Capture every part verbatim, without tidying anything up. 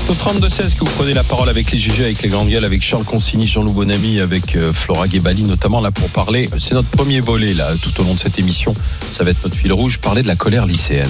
C'est au trente-deux seize que vous prenez la parole avec les G G, avec les grandes gueules, avec Charles Consigny, Jean-Loup Bonamy, avec euh, Flora Guébali notamment là pour parler. C'est notre premier volet là tout au long de cette émission. Ça va être notre fil rouge, parler de la colère lycéenne.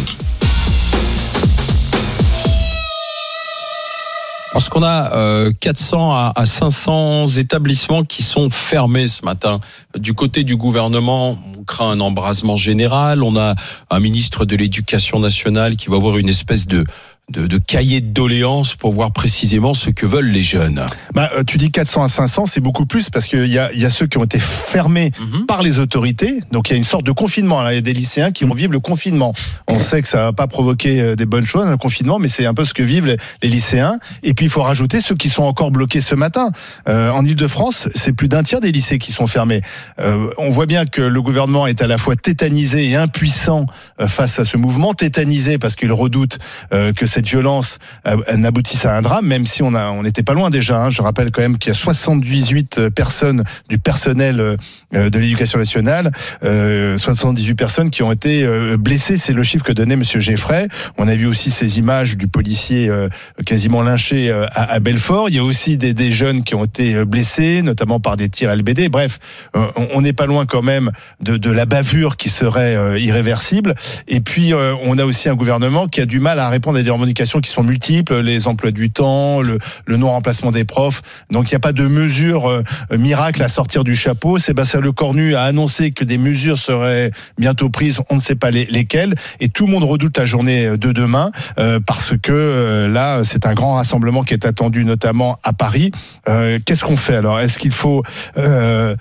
Parce qu'on a euh, quatre cents à cinq cents établissements qui sont fermés ce matin. Du côté du gouvernement, on craint un embrasement général. On a un ministre de l'Éducation nationale qui va avoir une espèce de De, de cahier de doléances pour voir précisément ce que veulent les jeunes. Bah, tu dis quatre cents à cinq cents, c'est beaucoup plus parce qu'il y a, il y a ceux qui ont été fermés mm-hmm. par les autorités. Donc il y a une sorte de confinement. Là, il y a des lycéens qui vont vivre le confinement. On sait que ça va pas provoquer des bonnes choses, le confinement, mais c'est un peu ce que vivent les, les lycéens. Et puis il faut rajouter ceux qui sont encore bloqués ce matin. Euh, en Île-de-France, c'est plus d'un tiers des lycées qui sont fermés. Euh, on voit bien que le gouvernement est à la fois tétanisé et impuissant face à ce mouvement. Tétanisé parce qu'il redoute euh, que cette violence euh, n'aboutisse à un drame, même si on a, on n'était pas loin déjà. Hein. Je rappelle quand même qu'il y a soixante-dix-huit personnes du personnel euh, de l'éducation nationale, euh, soixante-dix-huit personnes qui ont été euh, blessées. C'est le chiffre que donnait Monsieur Geffray. On a vu aussi ces images du policier euh, quasiment lynché euh, à, à Belfort. Il y a aussi des, des jeunes qui ont été blessés, notamment par des tirs L B D. Bref, euh, on n'est pas loin quand même de, de la bavure qui serait euh, irréversible. Et puis, euh, on a aussi un gouvernement qui a du mal à répondre à des revendications qui sont multiples, les emplois du temps, le, le non-remplacement des profs. Donc il n'y a pas de mesures euh, miracles à sortir du chapeau. Sébastien Lecornu a annoncé que des mesures seraient bientôt prises, on ne sait pas les, lesquelles. Et tout le monde redoute la journée de demain euh, parce que euh, là, c'est un grand rassemblement qui est attendu notamment à Paris. Euh, qu'est-ce qu'on fait alors ? Est-ce qu'il faut euh,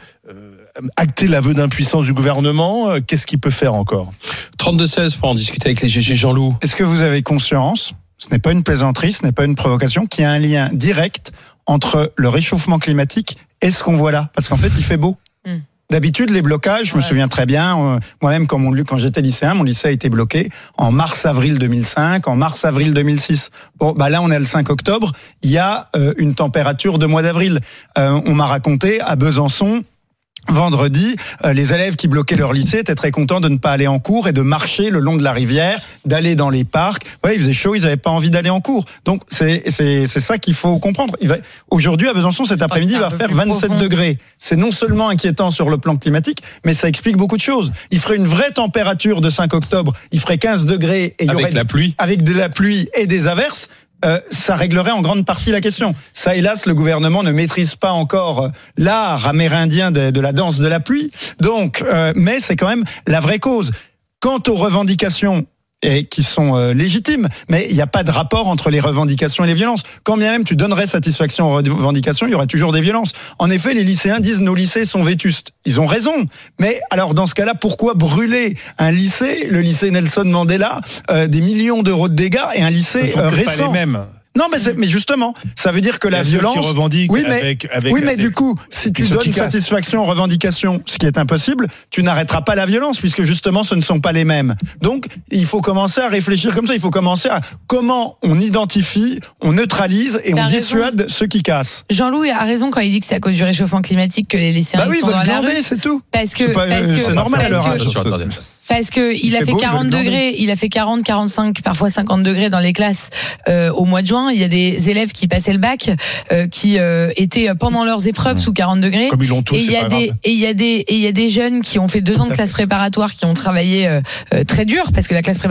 acter l'aveu d'impuissance du gouvernement? Qu'est-ce qu'il peut faire encore? trente-deux seize pour en discuter avec les G G. Jean-Loup. Est-ce que vous avez conscience, ce n'est pas une plaisanterie, ce n'est pas une provocation, qu'il y a un lien direct entre le réchauffement climatique et ce qu'on voit là? Parce qu'en fait, il fait beau. Mm. D'habitude, les blocages, je me ouais. souviens très bien, euh, moi-même, quand, mon, quand j'étais lycéen, mon lycée a été bloqué en mars-avril deux mille cinq, en mars-avril deux mille six. Bon, bah là, on est le cinq octobre, il y a euh, une température de mois d'avril. Euh, on m'a raconté à Besançon, vendredi, euh, les élèves qui bloquaient leur lycée étaient très contents de ne pas aller en cours et de marcher le long de la rivière, d'aller dans les parcs. Ouais, il faisait chaud, ils n'avaient pas envie d'aller en cours. Donc c'est c'est c'est ça qu'il faut comprendre. Il va, aujourd'hui à Besançon cet après-midi il va faire vingt-sept profond. Degrés. C'est non seulement inquiétant sur le plan climatique, mais ça explique beaucoup de choses. Il ferait une vraie température de cinq octobre, il ferait quinze degrés et il y avec aurait la pluie, avec de la pluie et des averses. Euh, ça réglerait en grande partie la question. Ça, hélas, le gouvernement ne maîtrise pas encore l'art amérindien de, de la danse de la pluie. Donc, euh, mais c'est quand même la vraie cause. Quant aux revendications, et qui sont euh, légitimes, mais il n'y a pas de rapport entre les revendications et les violences. Quand bien même tu donnerais satisfaction aux revendications, il y aurait toujours des violences. En effet, les lycéens disent nos lycées sont vétustes. Ils ont raison. Mais alors dans ce cas-là, pourquoi brûler un lycée, le lycée Nelson Mandela, euh, des millions d'euros de dégâts et un lycée euh, récent? Pas les mêmes. Non, mais, c'est, mais justement, ça veut dire que la violence. Qui revendiquent oui, mais, avec, avec oui, mais des, du coup, si tu donnes satisfaction aux revendications, ce qui est impossible, tu n'arrêteras pas la violence, puisque justement, ce ne sont pas les mêmes. Donc, il faut commencer à réfléchir comme ça. Il faut commencer à comment on identifie, on neutralise et T'as on raison. dissuade ceux qui cassent. Jean-Loup a raison quand il dit que c'est à cause du réchauffement climatique que les lycéens bah oui, sont dans la rue. C'est tout. Parce que, c'est, pas, parce que c'est normal à leur âge. Parce que il, il a fait beau, quarante degrés, il a fait quarante, quarante-cinq, parfois cinquante degrés dans les classes euh, au mois de juin. Il y a des élèves qui passaient le bac, euh, qui euh, étaient pendant leurs épreuves mmh. sous quarante degrés. Comme ils l'ont tous, et il y a des grave. et il y a des et il y a des jeunes qui ont fait deux ans de classe préparatoire, qui ont travaillé euh, très dur parce que la classe préparatoire